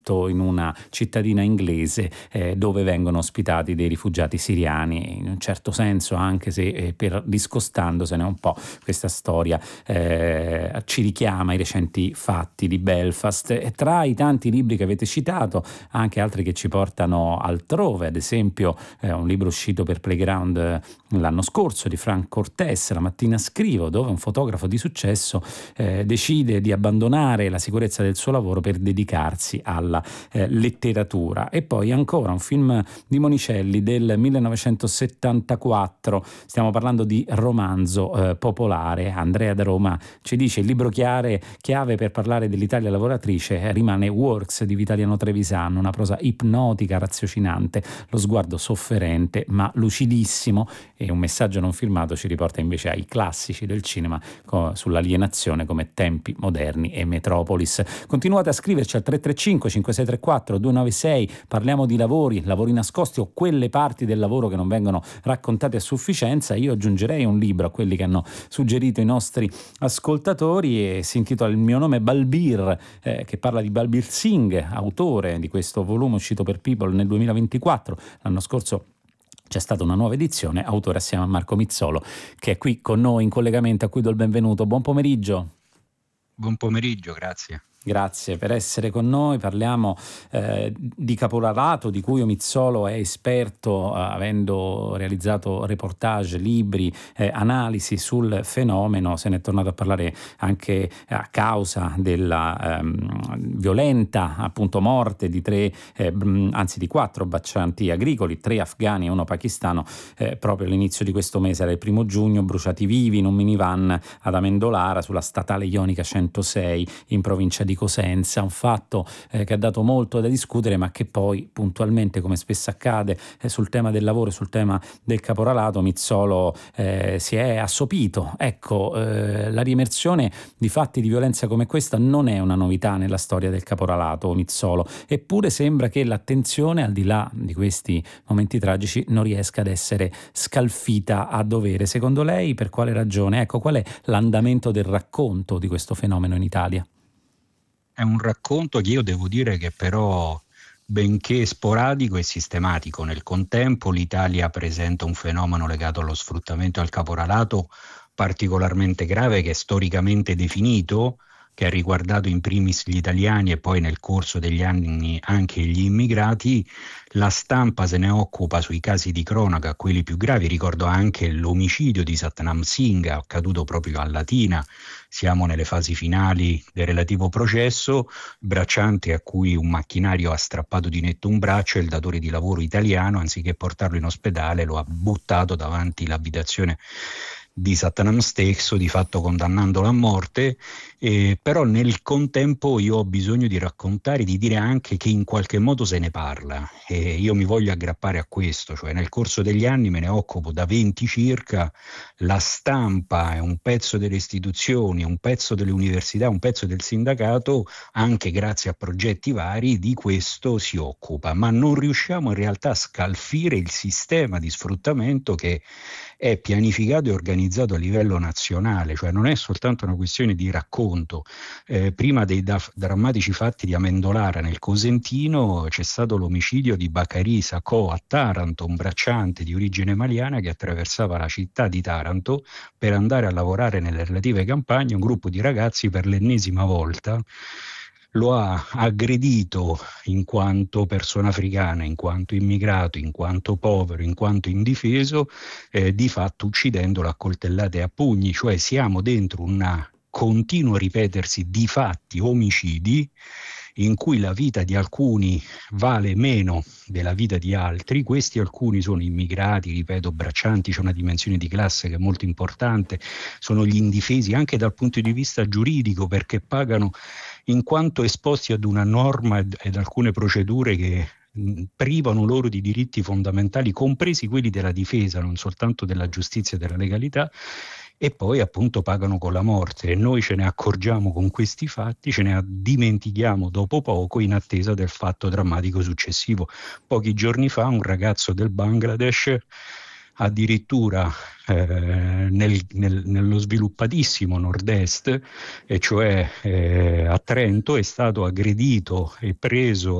in una cittadina inglese dove vengono ospitati dei rifugiati siriani, in un certo senso, anche se discostandosene un po', questa storia ci richiama i recenti fatti di Belfast. E tra i tanti libri che avete citato, anche altri che ci portano altrove, ad esempio un libro uscito per Playground l'anno scorso di Frank Cortés, La mattina scrivo, dove un fotografo di successo decide di abbandonare la sicurezza del suo lavoro per dedicarsi alla letteratura. E poi ancora un film di Monicelli del 1974, stiamo parlando di romanzo popolare. Andrea da Roma ci dice: il libro chiave per parlare dell'Italia lavoratrice rimane Works di Vitaliano Trevisan, una prosa ipnotica, raziocinante, lo sguardo sofferente ma lucidissimo, e un messaggio non firmato ci riporta invece ai classici del cinema sull'alienazione come Tempi moderni e Metropolis. Continuate a scriverci al 335 5634 296, parliamo di lavori nascosti o quelle parti del lavoro che non vengono raccontate a sufficienza. Io aggiungerei un libro a quelli che hanno suggerito i nostri ascoltatori, e si intitola Il mio nome è Balbir, che parla di Balbir Singh, autore di questo volume uscito per People nel 2024. L'anno scorso c'è stata una nuova edizione, autore assieme a Marco Mizzolo, che è qui con noi in collegamento, a cui do il benvenuto. Buon pomeriggio. Buon pomeriggio, grazie. Grazie per essere con noi. Parliamo di caporalato, di cui Mizzolo è esperto, avendo realizzato reportage, libri, analisi sul fenomeno. Se ne è tornato a parlare anche a causa della violenta, appunto, morte di di 4 braccianti agricoli, 3 afghani e 1 pakistano, proprio all'inizio di questo mese, era il 1 giugno, bruciati vivi in un minivan ad Amendolara, sulla statale Ionica 106 in provincia di Cosenza. Un fatto che ha dato molto da discutere, ma che poi puntualmente, come spesso accade sul tema del lavoro, sul tema del caporalato, Mizzolo si è assopito. Ecco, la riemersione di fatti di violenza come questa non è una novità nella storia del caporalato, Mizzolo, eppure sembra che l'attenzione, al di là di questi momenti tragici, non riesca ad essere scalfita a dovere. Secondo lei, per quale ragione? Ecco, qual è l'andamento del racconto di questo fenomeno in Italia? È un racconto che io devo dire che però, benché sporadico e sistematico, nel contempo l'Italia presenta un fenomeno legato allo sfruttamento e al caporalato particolarmente grave, che è storicamente definito, che ha riguardato in primis gli italiani e poi nel corso degli anni anche gli immigrati. La stampa se ne occupa sui casi di cronaca, quelli più gravi. Ricordo anche l'omicidio di Satnam Singh, accaduto proprio a Latina. Siamo nelle fasi finali del relativo processo. Bracciante a cui un macchinario ha strappato di netto un braccio, e il datore di lavoro italiano, anziché portarlo in ospedale, lo ha buttato davanti l'abitazione di Satnam stesso, di fatto condannandolo a morte. Però nel contempo io ho bisogno di raccontare, di dire anche che in qualche modo se ne parla, e io mi voglio aggrappare a questo, cioè nel corso degli anni me ne occupo da 20 circa. La stampa è un pezzo delle istituzioni, un pezzo delle università, un pezzo del sindacato, anche grazie a progetti vari, di questo si occupa, ma non riusciamo in realtà a scalfire il sistema di sfruttamento che è pianificato e organizzato a livello nazionale. Cioè non è soltanto una questione di racconto. Prima dei drammatici fatti di Amendolara nel Cosentino c'è stato l'omicidio di Bacari Sacco a Taranto, un bracciante di origine maliana che attraversava la città di Taranto per andare a lavorare nelle relative campagne. Un gruppo di ragazzi per l'ennesima volta lo ha aggredito in quanto persona africana, in quanto immigrato, in quanto povero, in quanto indifeso, di fatto uccidendolo a coltellate e a pugni. Cioè siamo dentro un continuo ripetersi di fatti, omicidi, in cui la vita di alcuni vale meno della vita di altri. Questi alcuni sono immigrati, ripeto, braccianti, c'è una dimensione di classe che è molto importante, sono gli indifesi anche dal punto di vista giuridico, perché pagano in quanto esposti ad una norma ed alcune procedure che privano loro di diritti fondamentali, compresi quelli della difesa, non soltanto della giustizia e della legalità, e poi appunto pagano con la morte. E noi ce ne accorgiamo con questi fatti, ce ne dimentichiamo dopo poco, in attesa del fatto drammatico successivo. Pochi giorni fa un ragazzo del Bangladesh addirittura nello sviluppatissimo nord-est, e cioè a Trento, è stato aggredito e preso